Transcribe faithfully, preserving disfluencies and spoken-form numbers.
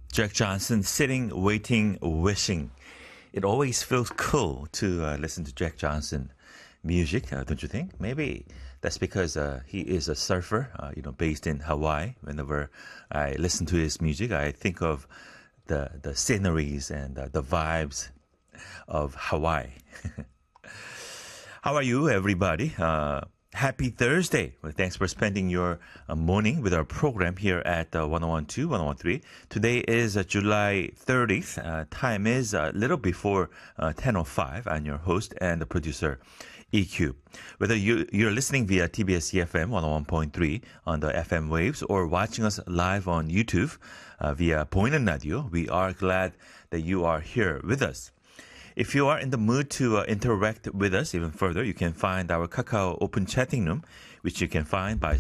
Jack Johnson, Sitting, Waiting, Wishing. It always feels cool to uh, listen to Jack Johnson music, uh, don't you think? Maybe that's because uh, he is a surfer, uh, you know, based in Hawaii. Whenever I listen to his music, I think of the the sceneries and uh, the vibes of Hawaii. How are you, everybody? Uh, happy Thursday. Well, thanks for spending your uh, morning with our program here at uh, one oh one point two, one oh one point three. Today is uh, July thirtieth. Uh, time is a little before uh, ten oh five. I'm your host and the producer, E Q. Whether you, you're listening via T B S E F M one oh one point three on the F M waves or watching us live on YouTube uh, via 보이는 라디오, we are glad that you are here with us. If you are in the mood to uh, interact with us even further, you can find our Kakao open chatting room, which you can find by